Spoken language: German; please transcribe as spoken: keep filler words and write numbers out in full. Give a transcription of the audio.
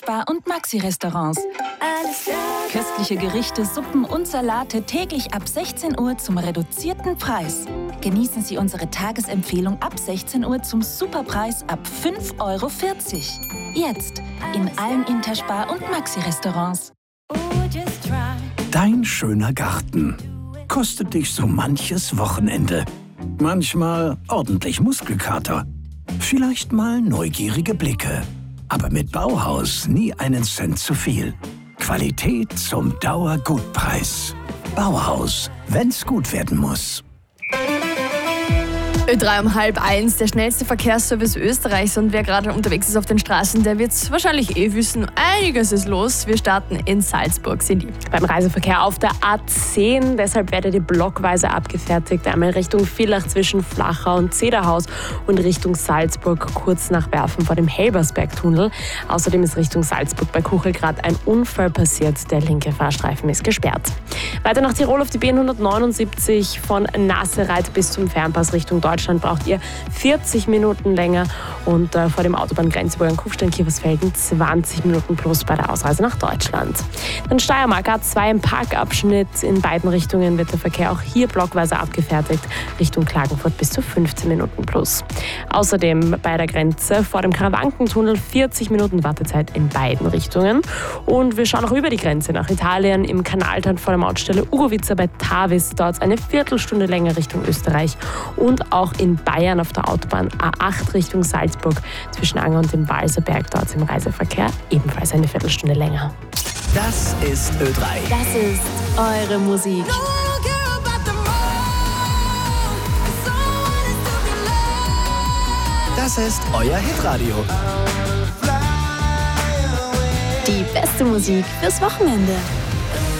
Interspar- und Maxi-Restaurants. Köstliche Gerichte, Suppen und Salate täglich ab sechzehn Uhr zum reduzierten Preis. Genießen Sie unsere Tagesempfehlung ab sechzehn Uhr zum Superpreis ab fünf Euro vierzig. Jetzt in allen Interspar- und Maxi-Restaurants. Dein schöner Garten kostet dich so manches Wochenende. Manchmal ordentlich Muskelkater. Vielleicht mal neugierige Blicke. Aber mit Bauhaus nie einen Cent zu viel. Qualität zum Dauergutpreis. Bauhaus, wenn's gut werden muss. Ö drei um halb eins, der schnellste Verkehrsservice Österreichs, und wer gerade unterwegs ist auf den Straßen, der wird es wahrscheinlich eh wissen. Einiges ist los. Wir starten in Salzburg, Cindy. Beim Reiseverkehr auf der A zehn, deshalb werdet ihr blockweise abgefertigt. Einmal Richtung Villach zwischen Flachau und Zederhaus und Richtung Salzburg kurz nach Werfen vor dem Helbersbergtunnel. Außerdem ist Richtung Salzburg bei Kuchelgrad ein Unfall passiert. Der linke Fahrstreifen ist gesperrt. Weiter nach Tirol auf die B hundertneunundsiebzig von Nassereit bis zum Fernpass Richtung Deutschland braucht ihr vierzig Minuten länger und äh, vor dem Autobahngrenzübergang Kufstein-Kiefersfelden zwanzig Minuten plus bei der Ausreise nach Deutschland. Dann Steiermark A zwei im Parkabschnitt. In beiden Richtungen wird der Verkehr auch hier blockweise abgefertigt. Richtung Klagenfurt bis zu fünfzehn Minuten plus. Außerdem bei der Grenze vor dem Karawankentunnel vierzig Minuten Wartezeit in beiden Richtungen. Und wir schauen auch über die Grenze nach Italien. Im Kanaltal vor der Mautstelle Ugovica bei Tavis dauert es eine Viertelstunde länger Richtung Österreich. Und auch in Bayern auf der Autobahn A acht Richtung Salzburg zwischen Anger und dem Walserberg dauert es im Reiseverkehr ebenfalls eine Viertelstunde länger. Das ist Ö drei. Das ist eure Musik. Das ist euer Hitradio. Die beste Musik fürs Wochenende.